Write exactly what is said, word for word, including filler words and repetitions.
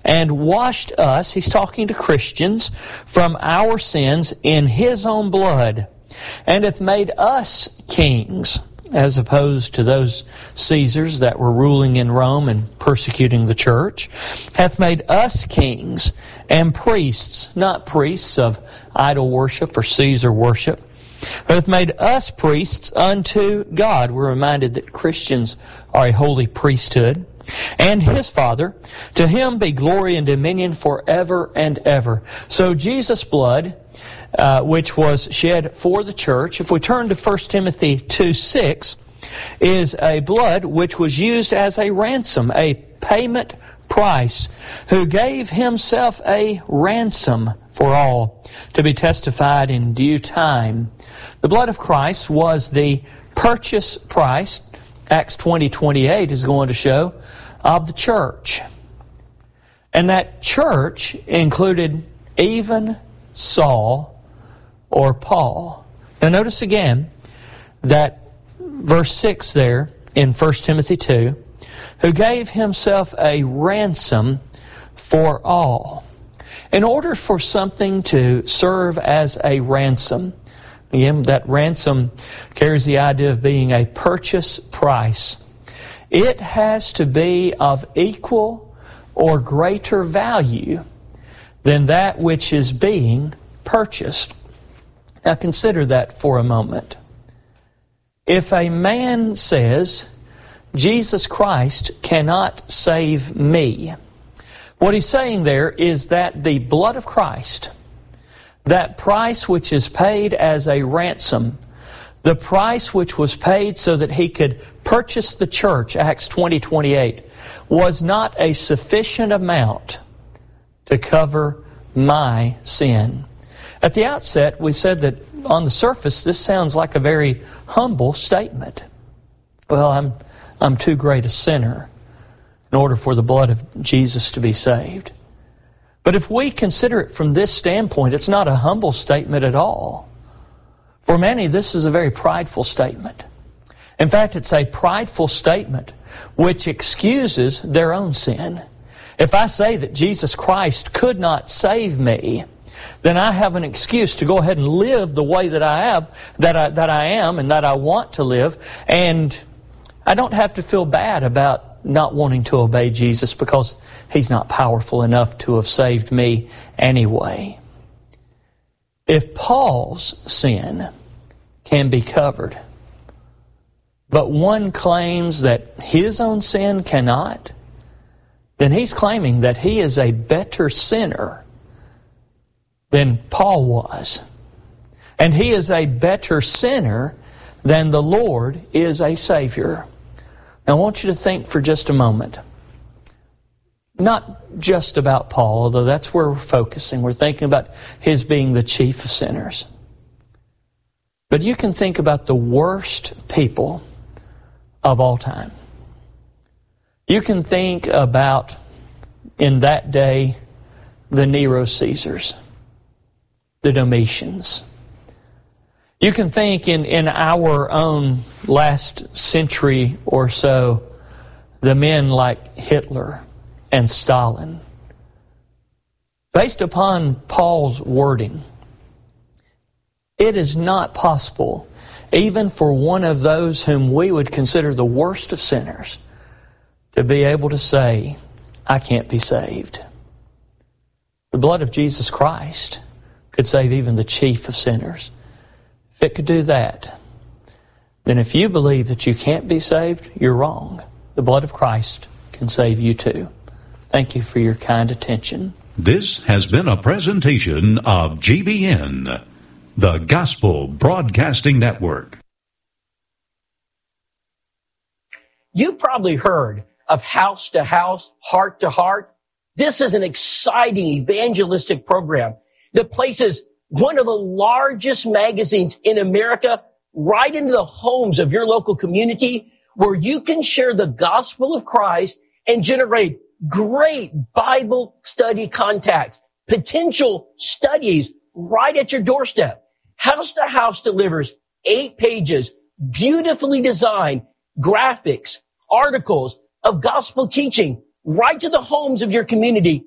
and washed us," he's talking to Christians, "from our sins in his own blood, and hath made us kings," as opposed to those Caesars that were ruling in Rome and persecuting the church, "hath made us kings and priests," not priests of idol worship or Caesar worship, "but hath made us priests unto God." We're reminded that Christians are a holy priesthood. "And his Father, to him be glory and dominion forever and ever." So Jesus' blood, uh, which was shed for the church, if we turn to First Timothy two six, is a blood which was used as a ransom, a payment price, "who gave himself a ransom for all, to be testified in due time." The blood of Christ was the purchase price, Acts twenty twenty-eight is going to show, of the church. And that church included even Saul or Paul. Now notice again that verse six there in First Timothy two, "who gave himself a ransom for all." In order for something to serve as a ransom, again, that ransom carries the idea of being a purchase price. It has to be of equal or greater value than that which is being purchased. Now consider that for a moment. If a man says, "Jesus Christ cannot save me," what he's saying there is that the blood of Christ, that price which is paid as a ransom, the price which was paid so that he could purchase the church, Acts twenty twenty-eight, was not a sufficient amount to cover my sin. At the outset, we said that on the surface, this sounds like a very humble statement. Well, I'm, I'm too great a sinner in order for the blood of Jesus to be saved. But if we consider it from this standpoint, it's not a humble statement at all. For many, this is a very prideful statement. In fact, it's a prideful statement which excuses their own sin. If I say that Jesus Christ could not save me, then I have an excuse to go ahead and live the way that I have, that I, that I am and that I want to live, and I don't have to feel bad about not wanting to obey Jesus because He's not powerful enough to have saved me anyway. If Paul's sin can be covered, but one claims that his own sin cannot, then he's claiming that he is a better sinner than Paul was. And he is a better sinner than the Lord is a Savior. Now I want you to think for just a moment. Not just about Paul, although that's where we're focusing. We're thinking about his being the chief of sinners. But you can think about the worst people of all time. You can think about, in that day, the Nero Caesars, the Domitians. You can think in, in our own last century or so, the men like Hitler and Stalin. Based upon Paul's wording, it is not possible, even for one of those whom we would consider the worst of sinners, to be able to say, I can't be saved. The blood of Jesus Christ could save even the chief of sinners. If it could do that, then if you believe that you can't be saved, you're wrong. The blood of Christ can save you too. Thank you for your kind attention. This has been a presentation of G B N, the Gospel Broadcasting Network. You've probably heard of House to House, Heart to Heart. This is an exciting evangelistic program that places one of the largest magazines in America right into the homes of your local community, where you can share the gospel of Christ and generate great Bible study contacts, potential studies right at your doorstep. House to House delivers eight pages, beautifully designed graphics, articles of gospel teaching right to the homes of your community